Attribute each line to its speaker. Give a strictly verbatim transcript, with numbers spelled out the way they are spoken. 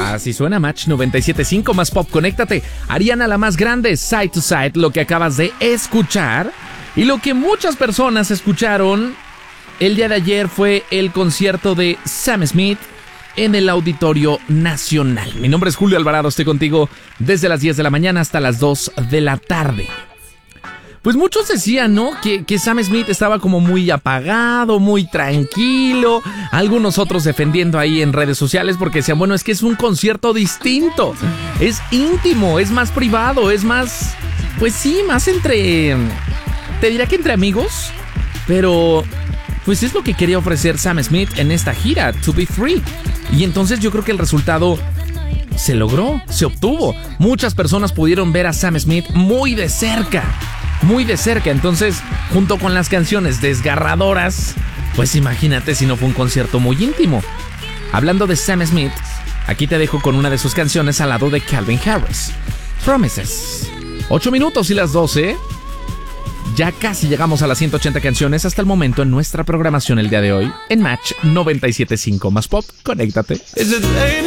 Speaker 1: Así suena Match noventa y siete punto cinco más pop. Conéctate. Ariana la más grande, Side to Side, lo que acabas de escuchar. Y lo que muchas personas escucharon el día de ayer fue el concierto de Sam Smith en el Auditorio Nacional. Mi nombre es Julio Alvarado, estoy contigo desde las diez de la mañana hasta las dos de la tarde. Pues muchos decían, ¿no? Que, que Sam Smith estaba como muy apagado, muy tranquilo. Algunos otros defendiendo ahí en redes sociales porque decían, bueno, es que es un concierto distinto. Es íntimo, es más privado, es más... Pues sí, más entre... Te diría que entre amigos, pero... Pues es lo que quería ofrecer Sam Smith en esta gira, To Be Free. Y entonces yo creo que el resultado se logró, se obtuvo. Muchas personas pudieron ver a Sam Smith muy de cerca. Muy de cerca, entonces, junto con las canciones desgarradoras, pues imagínate si no fue un concierto muy íntimo. Hablando de Sam Smith, aquí te dejo con una de sus canciones al lado de Calvin Harris, Promises. Ocho minutos y las doce. Ya casi llegamos a las ciento ochenta canciones hasta el momento en nuestra programación el día de hoy, en Match noventa y siete punto cinco más pop. Conéctate.